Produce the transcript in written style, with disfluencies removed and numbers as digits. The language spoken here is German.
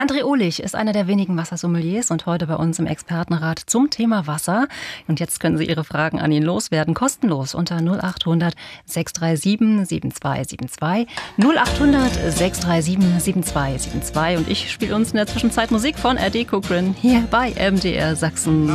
André Ohlich ist einer der wenigen Wassersommeliers und heute bei uns im Expertenrat zum Thema Wasser. Und jetzt können Sie Ihre Fragen an ihn loswerden, kostenlos unter 0800 637 7272, 0800 637 7272. Und ich spiele uns in der Zwischenzeit Musik von R.D. Cochran hier bei MDR Sachsen.